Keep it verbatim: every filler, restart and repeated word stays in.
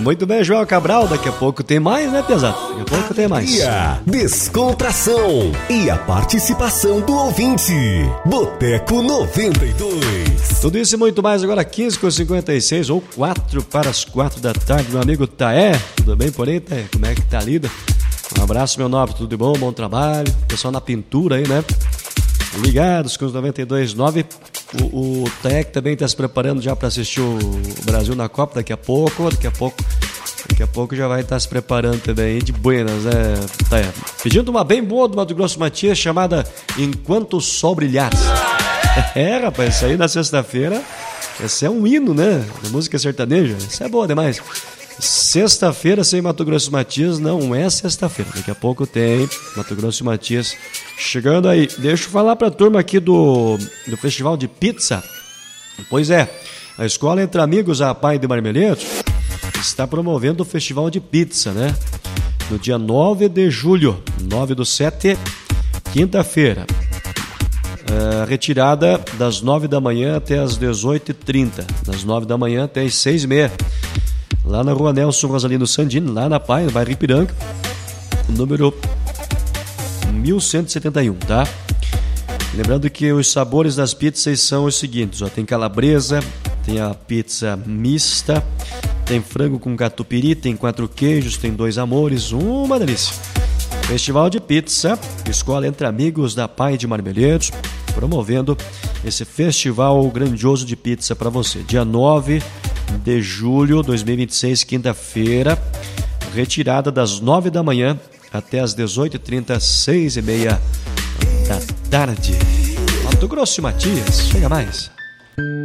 Muito bem, João Cabral. Daqui a pouco tem mais, né, pesado? Daqui a pouco tem mais. Descontração e a participação do ouvinte. Boteco noventa e dois. Tudo isso e muito mais agora, quinze com cinquenta e seis ou quatro para as quatro da tarde. Meu amigo Taé, tudo bem por aí, Taé? Como é que tá a lida? Um abraço, meu nobre, tudo de bom, bom trabalho. Pessoal na pintura aí, né? Ligados com os noventa e dois ponto nove. O, o Taé também está se preparando já para assistir o Brasil na Copa daqui a pouco. Daqui a pouco, daqui a pouco já vai estar se preparando também de buenas, né, Taé? Pedindo uma bem boa do Mato Grosso Matias chamada Enquanto o Sol Brilhar. É, rapaz, isso aí na sexta-feira, esse é um hino, né? Da música sertaneja, isso é boa demais. Sexta-feira sem Mato Grosso Matias não é sexta-feira. Daqui a pouco tem Mato Grosso Matias chegando aí. Deixa eu falar pra turma aqui do, do Festival de Pizza. Pois é, a Escola Entre Amigos, a Pai de Marmeletos, está promovendo o Festival de Pizza, né? No dia nove de julho, nove do sete, quinta-feira. Uh, retirada das nove da manhã até as dezoito e trinta. Das nove da manhã até as seis e meia. Lá na rua Nelson Rosalino Sandini, lá na Pai, no bairro Ipiranga, número mil cento e setenta e um, tá? Lembrando que os sabores das pizzas são os seguintes, ó, tem calabresa, tem a pizza mista, tem frango com catupiry, tem quatro queijos, tem dois amores, uma delícia. Festival de Pizza, Escola Entre Amigos da Pai de Marmeletos, promovendo esse festival grandioso de pizza para você. Dia nove de julho de dois mil e vinte e seis, quinta-feira, retirada das nove da manhã até as dezoito e trinta, seis e meia da tarde. Mato Grosso e Matias, chega mais.